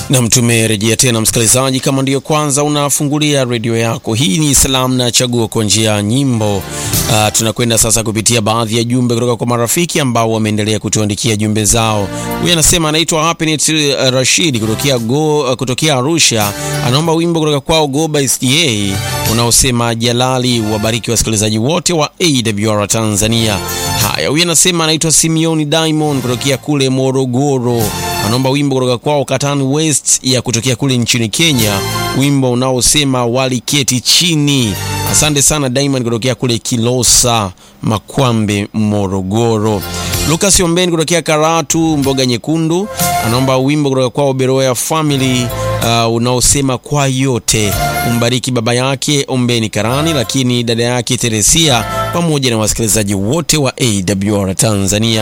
Na tumerejea tena msikilizaji, kama ndiyo kwanza unafungulia redio yako, hii ni Salamu na Chaguo kwa njia ya nyimbo. Tunakwenda sasa kupitia baadhi ya jumbe kutoka kwa marafiki ambao wameendelea kutuandikia jumbe zao. Huyu anasema anaitwa Happiness Rashid kutokea Arusha, anaomba wimbo kutoka kwao Goba SDA unaosema Jalali. Wabariki wasikilizaji wote wa AWR Tanzania. Haya, huyu anasema anaitwa Simeoni Diamond kutokea kule Morogoro, anaomba wimbo kutoka kwao Katani West ya kutokea kule nchini Kenya, wimbo unaosema Waliketi Chini. Asante sana Diamond kutokea kule Kilosa Makwambe Morogoro. Lucas Ombeni kutokea Karatu Mboga Nyekundu anaomba wimbo kutoka kwao Beroya Family unaosema Kwa Yote. Umbariki baba yake Ombeni Karani, lakini dada yake Teresia pamoja na wasikilizaji wote wa AWR Tanzania.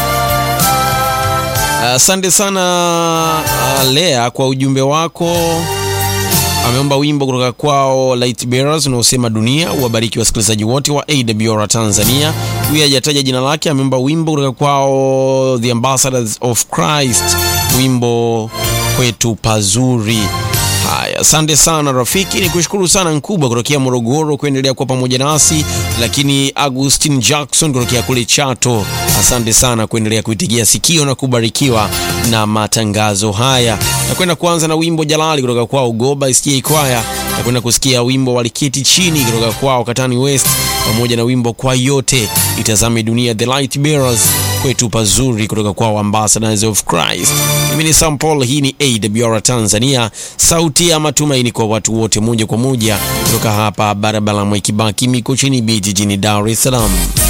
Asante sana Lea kwa ujumbe wako. Ameomba wimbo kutoka kwao Light Bearers unaosema Dunia. Wabariki wasikilizaji wote wa AWR Tanzania. Huyu hajataja jina lake, ameomba wimbo kutoka kwao The Ambassadors of Christ, wimbo Kwetu Pazuri. Haya, asante sana rafiki, nikushukuru sana Nkubwa kutokea Morogoro kuendelea kwa pamoja nasi, lakini Agustin Jackson kutokea kule Chato, asante sana kuendelea kuitigia sikio na kubarikiwa na matangazo haya. Na kwenda kuanza na wimbo Jalali kutoka kwao Goba SDA Choir, na kwenda kusikia wimbo Waliketi Chini kutoka kwao Katani West, pamoja na wimbo Kwa Yote Itazame Dunia The Light Bearers, Kwetu Pazuri kutoka kwao Ambassadors of Christ. Mimi ni Sam Paul, hii ni AWR Tanzania, sauti ya matumaini kwa watu wote, moja kwa moja kutoka hapa barabara Mwai Kibaki Mikocheni B jijini Dar es Salaam.